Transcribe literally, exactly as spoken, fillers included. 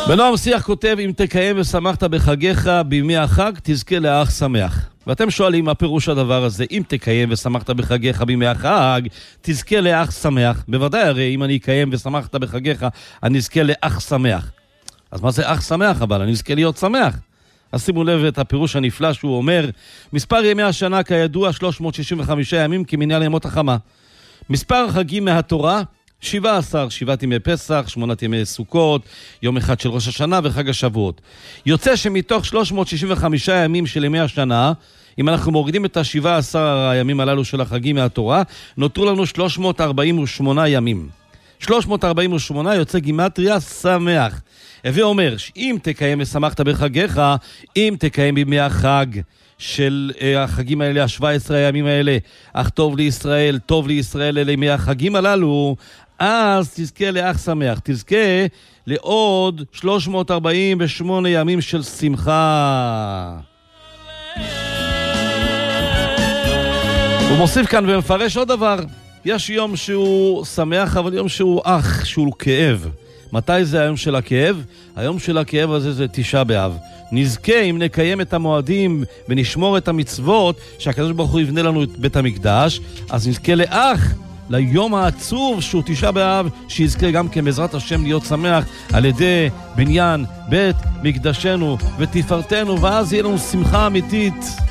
בנועם שיח כותב, אם תקיים ושמחת בחגיך בימי החג, תזכה לאח שמח. ואתם שואלים מה פירוש הדבר הזה, אם תקיים ושמחת בחגיך בימי החג, תזכה לאח שמח. בוודאי הרי אם אני אקיים ושמחת בחגיך, אני אזכה לאח שמח. אז מה זה אח שמח? אבל אני אזכה להיות שמח. אז שימו לב את הפירוש הנפלא שהוא אומר, מספר ימי השנה כידוע שלוש מאות שישים וחמישה ימים כמניין ימות החמה. מספר החגים מהתורה, שבעה עשר, שבעת ימי פסח, שמונת ימי סוכות, יום אחד של ראש השנה וחג השבועות. יוצא שמתוך שלוש מאות שישים וחמישה ימים של ימי השנה, אם אנחנו מורידים את ה-שבעה עשר הימים הללו של החגים מהתורה, נותרו לנו שלוש מאות ארבעים ושמונה ימים. שלוש מאות ארבעים ושמונה יוצא גימטריה שמח. הווה אומר, אם תקיים ושמחת בחגיך, אם תקיים בימי החג של uh, החגים האלה, ה-שבעה עשר הימים האלה, אך טוב לישראל, טוב לישראל אלה ימי החגים הללו, אז תזכה לאח שמח, תזכה לעוד שלוש מאות ארבעים ושמונה ימים של שמחה. הוא מוסיף כאן ומפרש עוד דבר, יש יום שהוא שמח, אבל יום שהוא אח, שהוא כאב. מתי זה היום של הכאב? היום של הכאב הזה זה תשעה באב. נזכה אם נקיים את המועדים ונשמור את המצוות שהקדוש ברוך הוא יבנה לנו את בית המקדש, אז נזכה לאח, ליום העצוב שהוא תשעה באב, שיזכה גם כן בעזרת השם להיות שמח על ידי בניין בית מקדשנו ותפארתנו, ואז יהיה לנו שמחה אמיתית.